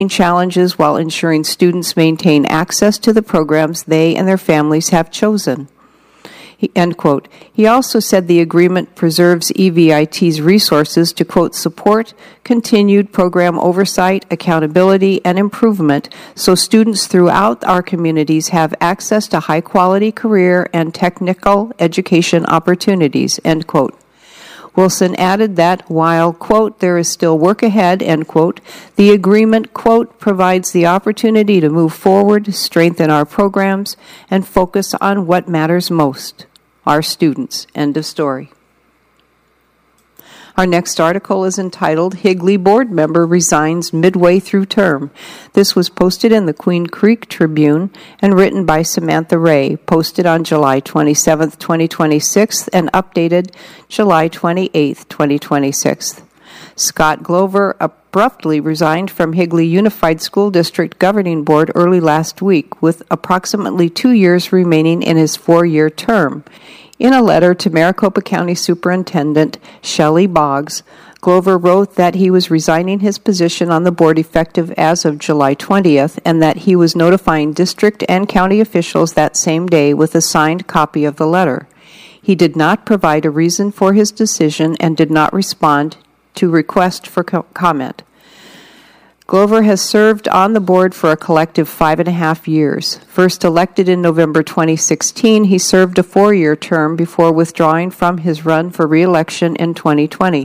challenges while ensuring students maintain access to the programs they and their families have chosen. End quote. He also said the agreement preserves EVIT's resources to, quote, support continued program oversight, accountability, and improvement so students throughout our communities have access to high-quality career and technical education opportunities, end quote. Wilson added that while, quote, there is still work ahead, end quote, the agreement, quote, provides the opportunity to move forward, strengthen our programs, and focus on what matters most, our students, end of story. Our next article is entitled, Higley Board Member Resigns Midway Through Term. This was posted in the Queen Creek Tribune and written by Samantha Ray, posted on July 27, 2026, and updated July 28, 2026. Scott Glover abruptly resigned from Higley Unified School District Governing Board early last week, with approximately 2 years remaining in his 4-year term. In a letter to Maricopa County Superintendent Shelley Boggs, Glover wrote that he was resigning his position on the board effective as of July 20th and that he was notifying district and county officials that same day with a signed copy of the letter. He did not provide a reason for his decision and did not respond to request for comment. Glover has served on the board for a collective 5.5 years. First elected in November 2016, he served a 4-year term before withdrawing from his run for re-election in 2020.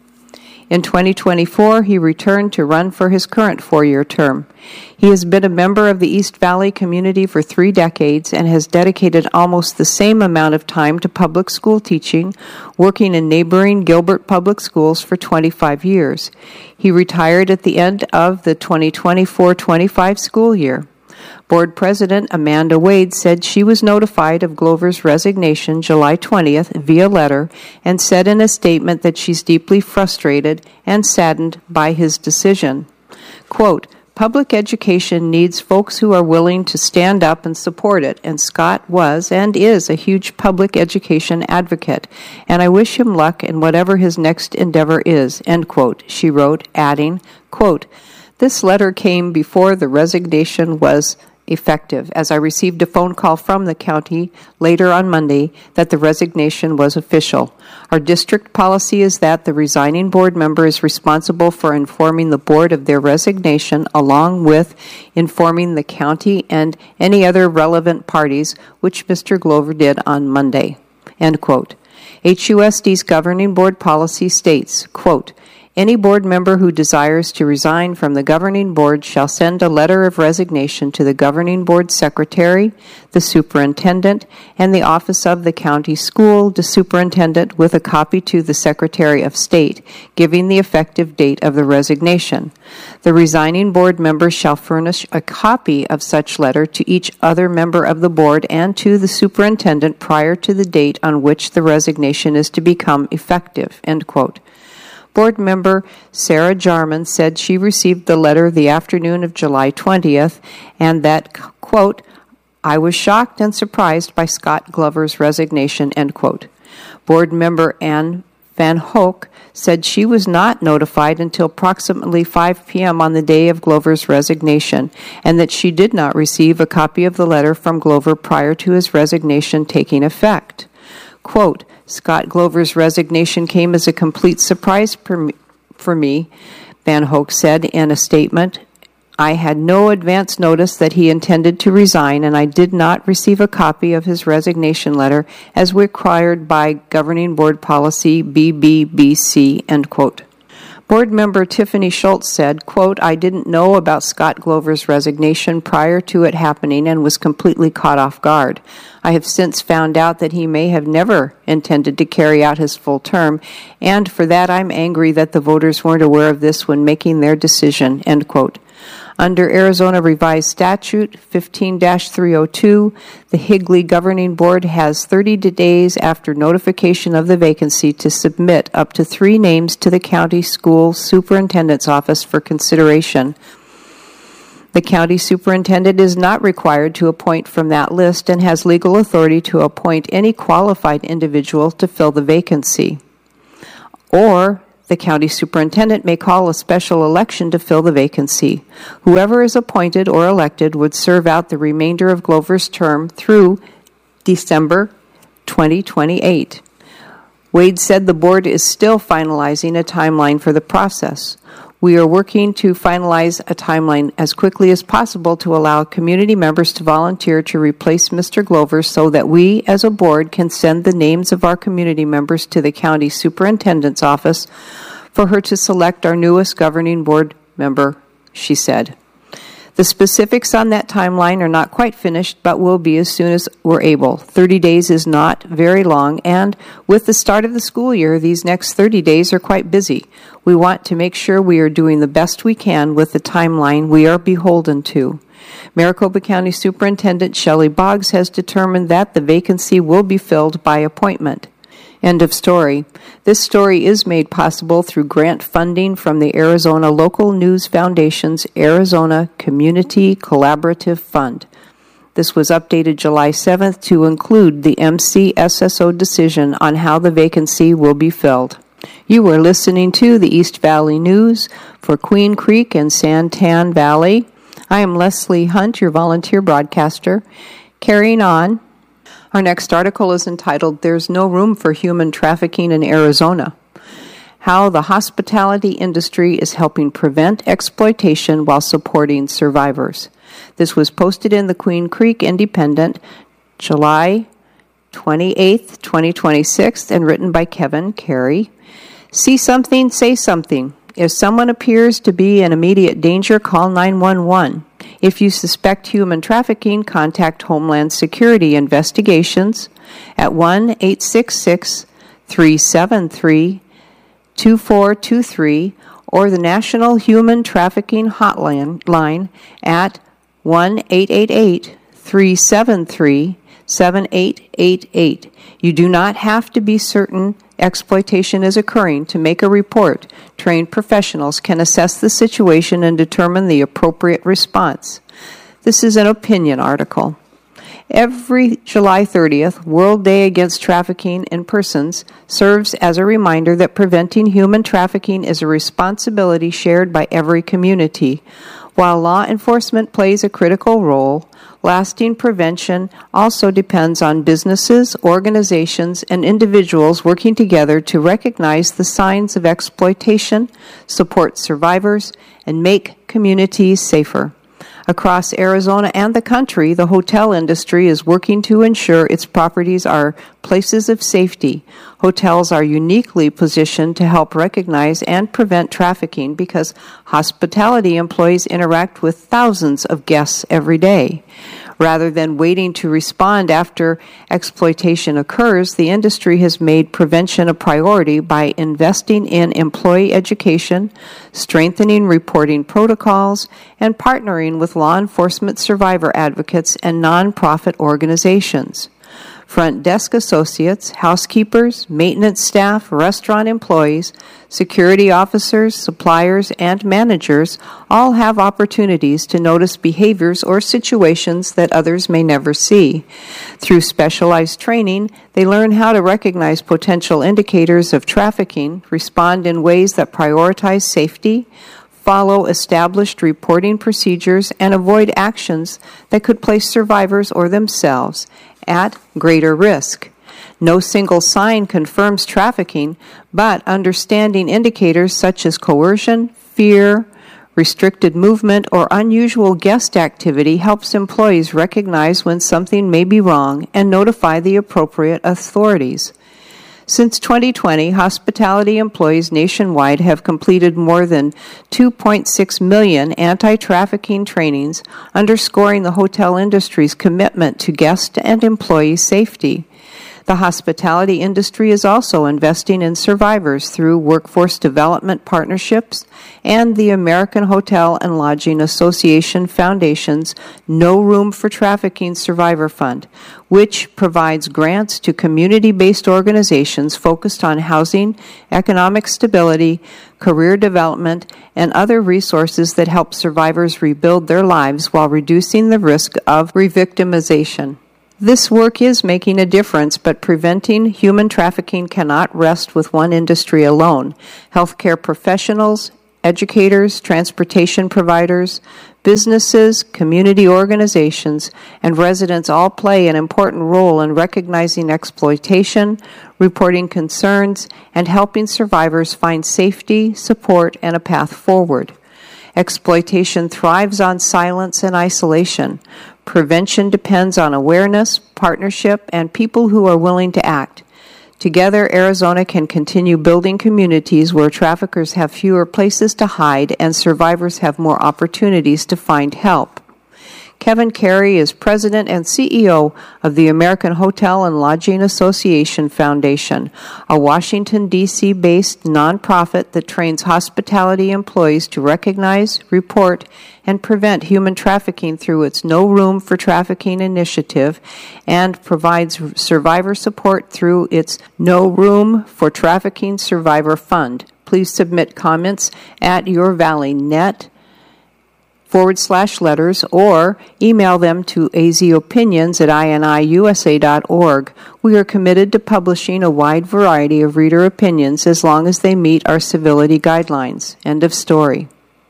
In 2024, he returned to run for his current 4-year term. He has been a member of the East Valley community for 3 decades and has dedicated almost the same amount of time to public school teaching, working in neighboring Gilbert Public Schools for 25 years. He retired at the end of the 2024-25 school year. Board President Amanda Wade said she was notified of Glover's resignation July 20th via letter and said in a statement that she's deeply frustrated and saddened by his decision. Quote, public education needs folks who are willing to stand up and support it, and Scott was and is a huge public education advocate, and I wish him luck in whatever his next endeavor is, end quote, she wrote, adding, quote, this letter came before the resignation was effective, as I received a phone call from the county later on Monday that the resignation was official. Our district policy is that the resigning board member is responsible for informing the board of their resignation along with informing the county and any other relevant parties, which Mr. Glover did on Monday. End quote. HUSD's governing board policy states, quote, any board member who desires to resign from the governing board shall send a letter of resignation to the governing board secretary, the superintendent, and the office of the county school superintendent with a copy to the Secretary of State, giving the effective date of the resignation. The resigning board member shall furnish a copy of such letter to each other member of the board and to the superintendent prior to the date on which the resignation is to become effective, end quote. Board member Sarah Jarman said she received the letter the afternoon of July 20th and that, quote, I was shocked and surprised by Scott Glover's resignation, end quote. Board member Ann Van Hoek said she was not notified until approximately 5 p.m. on the day of Glover's resignation and that she did not receive a copy of the letter from Glover prior to his resignation taking effect. Quote, Scott Glover's resignation came as a complete surprise for me, Van Hoek said in a statement. I had no advance notice that he intended to resign, and I did not receive a copy of his resignation letter as required by Governing Board Policy BBBC, end quote. Board member Tiffany Schultz said, quote, I didn't know about Scott Glover's resignation prior to it happening and was completely caught off guard. I have since found out that he may have never intended to carry out his full term, and for that I'm angry that the voters weren't aware of this when making their decision, end quote. Under Arizona Revised Statute 15-302, the Higley Governing Board has 30 days after notification of the vacancy to submit up to 3 names to the county school superintendent's office for consideration. The county superintendent is not required to appoint from that list and has legal authority to appoint any qualified individual to fill the vacancy. Or The county superintendent may call a special election to fill the vacancy. Whoever is appointed or elected would serve out the remainder of Glover's term through December 2028. Wade said the board is still finalizing a timeline for the process. We are working to finalize a timeline as quickly as possible to allow community members to volunteer to replace Mr. Glover so that we, as a board, can send the names of our community members to the county superintendent's office for her to select our newest governing board member, she said. The specifics on that timeline are not quite finished, but will be as soon as we're able. 30 days is not very long, and with the start of the school year, these next 30 days are quite busy. We want to make sure we are doing the best we can with the timeline we are beholden to. Maricopa County Superintendent Shelley Boggs has determined that the vacancy will be filled by appointment. End of story. This story is made possible through grant funding from the Arizona Local News Foundation's Arizona Community Collaborative Fund. This was updated July 7th to include the MCSSO decision on how the vacancy will be filled. You are listening to the East Valley News for Queen Creek and Santan Valley. I am Leslie Hunt, your volunteer broadcaster. Carrying on. Our next article is entitled, There's No Room for Human Trafficking in Arizona. How the hospitality industry is helping prevent exploitation while supporting survivors. This was posted in the Queen Creek Independent, July 28th, 2026, and written by Kevin Carey. See something, say something. If someone appears to be in immediate danger, call 911. If you suspect human trafficking, contact Homeland Security Investigations at 1-866-373-2423 or the National Human Trafficking Hotline at 1-888-373-7888. You do not have to be certain exploitation is occurring to make a report. Trained professionals can assess the situation and determine the appropriate response. This is an opinion article. Every July 30th, World Day Against Trafficking in Persons serves as a reminder that preventing human trafficking is a responsibility shared by every community. While law enforcement plays a critical role, lasting prevention also depends on businesses, organizations, and individuals working together to recognize the signs of exploitation, support survivors, and make communities safer. Across Arizona and the country, the hotel industry is working to ensure its properties are places of safety. Hotels are uniquely positioned to help recognize and prevent trafficking because hospitality employees interact with thousands of guests every day. Rather than waiting to respond after exploitation occurs, the industry has made prevention a priority by investing in employee education, strengthening reporting protocols, and partnering with law enforcement survivor advocates and nonprofit organizations. Front desk associates, housekeepers, maintenance staff, restaurant employees, security officers, suppliers, and managers all have opportunities to notice behaviors or situations that others may never see. Through specialized training, they learn how to recognize potential indicators of trafficking, respond in ways that prioritize safety, follow established reporting procedures, and avoid actions that could place survivors or themselves at greater risk. No single sign confirms trafficking, but understanding indicators such as coercion, fear, restricted movement, or unusual guest activity helps employees recognize when something may be wrong and notify the appropriate authorities. Since 2020, hospitality employees nationwide have completed more than 2.6 million anti-trafficking trainings, underscoring the hotel industry's commitment to guest and employee safety. The hospitality industry is also investing in survivors through workforce development partnerships and the American Hotel and Lodging Association Foundation's No Room for Trafficking Survivor Fund, which provides grants to community-based organizations focused on housing, economic stability, career development, and other resources that help survivors rebuild their lives while reducing the risk of re-victimization. This work is making a difference, but preventing human trafficking cannot rest with one industry alone. Healthcare professionals, educators, transportation providers, businesses, community organizations, and residents all play an important role in recognizing exploitation, reporting concerns, and helping survivors find safety, support, and a path forward. Exploitation thrives on silence and isolation. Prevention depends on awareness, partnership, and people who are willing to act. Together, Arizona can continue building communities where traffickers have fewer places to hide and survivors have more opportunities to find help. Kevin Carey is President and CEO of the American Hotel and Lodging Association Foundation, a Washington, D.C. based nonprofit that trains hospitality employees to recognize, report, and prevent human trafficking through its No Room for Trafficking initiative and provides survivor support through its No Room for Trafficking Survivor Fund. Please submit comments at yourvalleynet/letters or email them to azopinions@iniusa.org. We are committed to publishing a wide variety of reader opinions as long as they meet our civility guidelines. End of story.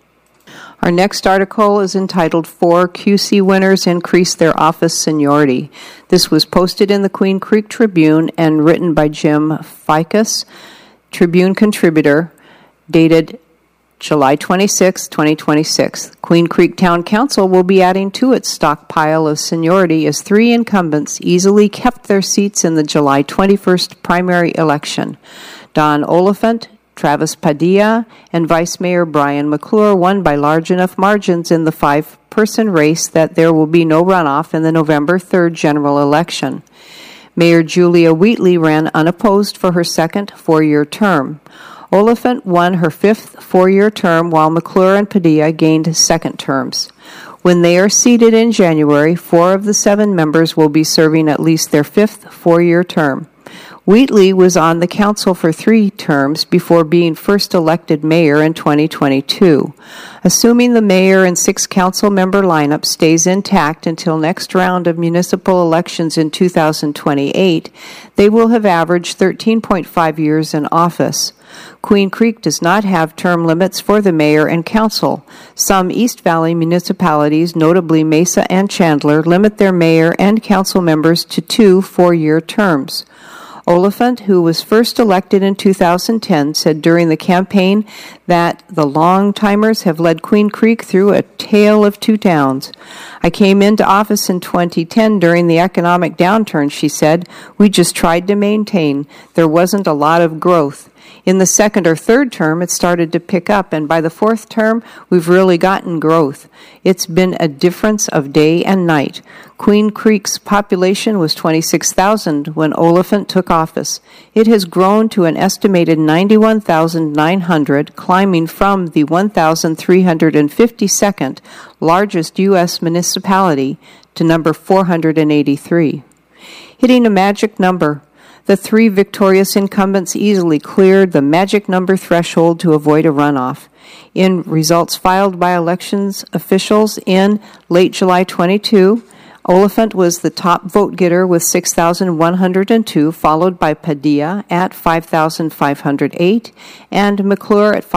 Our next article is entitled 4 QC Winners Increase Their Office Seniority. This was posted in the Queen Creek Tribune and written by Jim Ficus, Tribune contributor, dated July 26, 2026. Queen Creek Town Council will be adding to its stockpile of seniority as 3 incumbents easily kept their seats in the July 21st primary election. Don Oliphant, Travis Padilla, and Vice Mayor Brian McClure won by large enough margins in the 5-person race that there will be no runoff in the November 3rd general election. Mayor Julia Wheatley ran unopposed for her second 4-year term. Oliphant won her 5th 4-year term, while McClure and Padilla gained second terms. When they are seated in January, 4 of the 7 members will be serving at least their 5th 4-year term. Wheatley was on the council for 3 terms before being first elected mayor in 2022. Assuming the mayor and 6 council member lineup stays intact until next round of municipal elections in 2028, they will have averaged 13.5 years in office. Queen Creek does not have term limits for the mayor and council. Some East Valley municipalities, notably Mesa and Chandler, limit their mayor and council members to 2 4-year terms. Oliphant, who was first elected in 2010, said during the campaign that the long-timers have led Queen Creek through a tale of 2 towns. I came into office in 2010 during the economic downturn, she said. We just tried to maintain. There wasn't a lot of growth. In the 2nd or 3rd term, it started to pick up, and by the 4th term, we've really gotten growth. It's been a difference of day and night. Queen Creek's population was 26,000 when Oliphant took office. It has grown to an estimated 91,900, climbing from the 1,352nd largest U.S. municipality to number 483. Hitting a magic number. The 3 victorious incumbents easily cleared the magic number threshold to avoid a runoff. In results filed by elections officials in late July 22, Oliphant was the top vote getter with 6,102, followed by Padilla at 5,508 and McClure at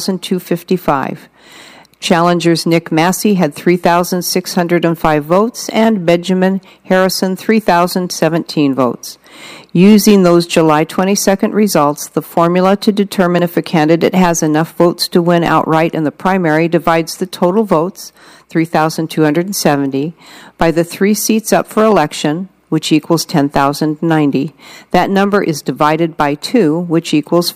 5,255. Challengers Nick Massey had 3,605 votes and Benjamin Harrison 3,017 votes. Using those July 22nd results, the formula to determine if a candidate has enough votes to win outright in the primary divides the total votes, 3,270, by the 3 seats up for election, which equals 10,090. That number is divided by 2, which equals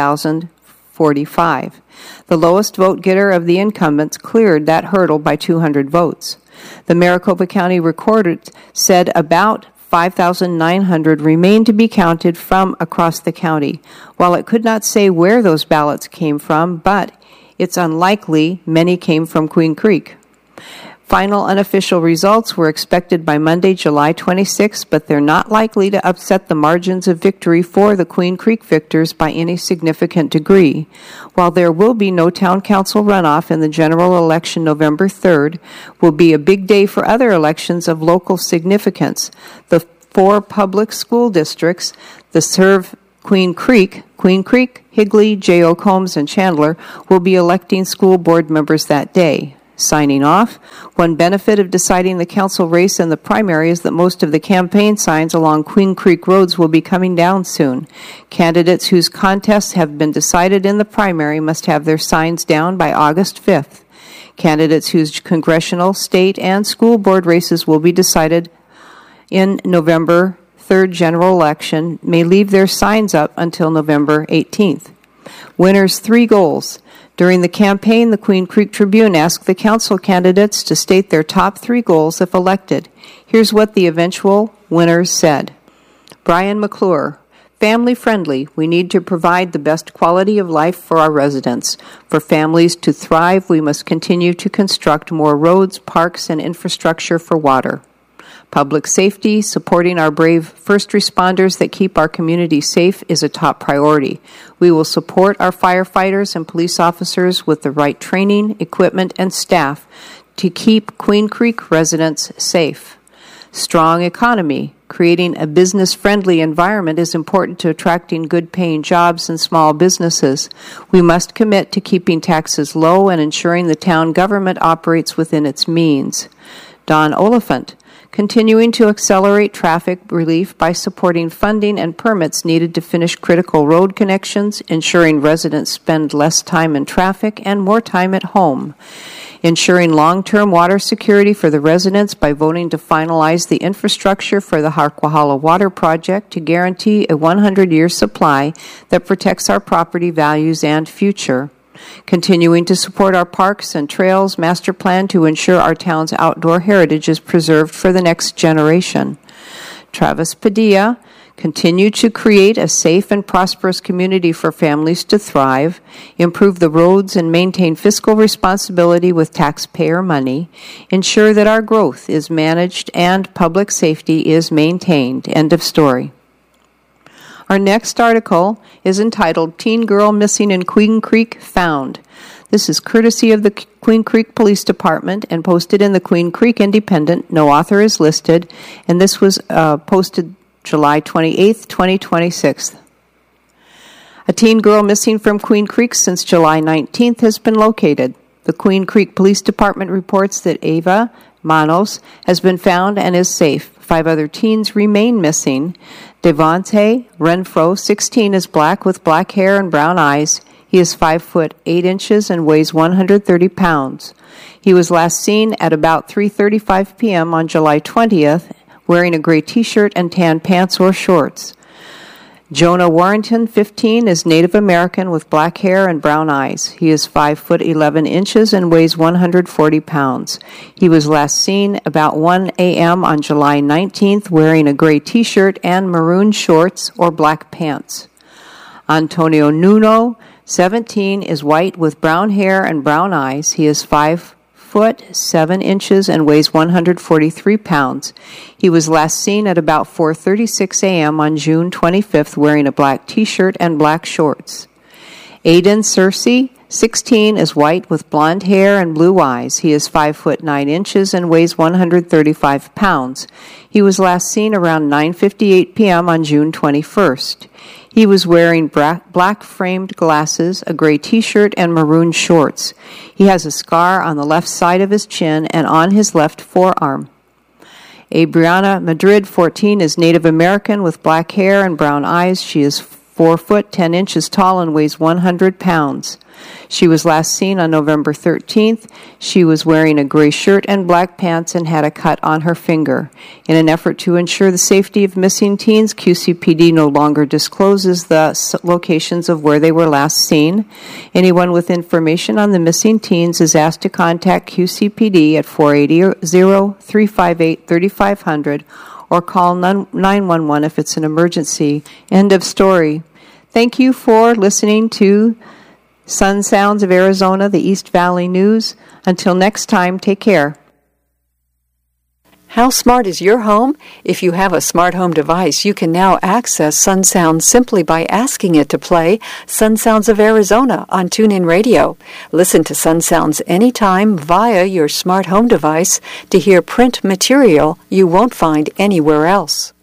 5,045. The lowest vote getter of the incumbents cleared that hurdle by 200 votes. The Maricopa County Recorder said about 5,900 remained to be counted from across the county. While it could not say where those ballots came from, but it's unlikely many came from Queen Creek. Final unofficial results were expected by Monday, July 26, but they're not likely to upset the margins of victory for the Queen Creek victors by any significant degree. While there will be no town council runoff in the general election November 3rd, will be a big day for other elections of local significance. The 4 public school districts that serve Queen Creek, Higley, J.O. Combs, and Chandler will be electing school board members that day. Signing off, one benefit of deciding the council race in the primary is that most of the campaign signs along Queen Creek roads will be coming down soon. Candidates whose contests have been decided in the primary must have their signs down by August 5th. Candidates whose congressional, state, and school board races will be decided in November 3rd general election may leave their signs up until November 18th. Winners' 3 goals. During the campaign, the Queen Creek Tribune asked the council candidates to state their top 3 goals if elected. Here's what the eventual winners said. Brian McClure, family friendly. We need to provide the best quality of life for our residents. For families to thrive, we must continue to construct more roads, parks, and infrastructure for water. Public safety, supporting our brave first responders that keep our community safe is a top priority. We will support our firefighters and police officers with the right training, equipment, and staff to keep Queen Creek residents safe. Strong economy. Creating a business-friendly environment is important to attracting good-paying jobs and small businesses. We must commit to keeping taxes low and ensuring the town government operates within its means. Don Oliphant. Continuing to accelerate traffic relief by supporting funding and permits needed to finish critical road connections, ensuring residents spend less time in traffic and more time at home. Ensuring long-term water security for the residents by voting to finalize the infrastructure for the Harquahala Water Project to guarantee a 100-year supply that protects our property values and future. Continuing to support our parks and trails master plan to ensure our town's outdoor heritage is preserved for the next generation. Travis Padilla, continue to create a safe and prosperous community for families to thrive, improve the roads and maintain fiscal responsibility with taxpayer money, ensure that our growth is managed and public safety is maintained. End of story. Our next article is entitled Teen Girl Missing in Queen Creek Found. This is courtesy of the Queen Creek Police Department and posted in the Queen Creek Independent. No author is listed, and this was posted July 28, 2026. A teen girl missing from Queen Creek since July 19th has been located. The Queen Creek Police Department reports that Ava Manos has been found and is safe. 5 other teens remain missing. Devontae Renfro, 16, is black with black hair and brown eyes. He is 5 foot 8 inches and weighs 130 pounds. He was last seen at about 3:35 p.m. on July 20th, wearing a gray t-shirt and tan pants or shorts. Jonah Warrington, 15, is Native American with black hair and brown eyes. He is 5 foot 11 inches and weighs 140 pounds. He was last seen about 1 a.m. on July 19th wearing a gray t-shirt and maroon shorts or black pants. Antonio Nuno, 17, is white with brown hair and brown eyes. He is 5 foot 7 inches and weighs 143 pounds. He was last seen at about 4:36 a.m. on June 25th wearing a black t-shirt and black shorts. Aiden Searcy, 16, is white with blonde hair and blue eyes. He is 5 foot 9 inches and weighs 135 pounds. He was last seen around 9:58 p.m. on June 21st. He was wearing black framed glasses, a gray t-shirt, and maroon shorts. He has a scar on the left side of his chin and on his left forearm. Abriana Madrid, 14, is Native American with black hair and brown eyes. She is 4 foot 10 inches tall and weighs 100 pounds. She was last seen on November 13th. She was wearing a gray shirt and black pants and had a cut on her finger. In an effort to ensure the safety of missing teens, QCPD no longer discloses the locations of where they were last seen. Anyone with information on the missing teens is asked to contact QCPD at 480-358-3500 or call 911 if it's an emergency. End of story. Thank you for listening to Sun Sounds of Arizona, the East Valley News. Until next time, take care. How smart is your home? If you have a smart home device, you can now access Sun Sounds simply by asking it to play Sun Sounds of Arizona on TuneIn Radio. Listen to Sun Sounds anytime via your smart home device to hear print material you won't find anywhere else.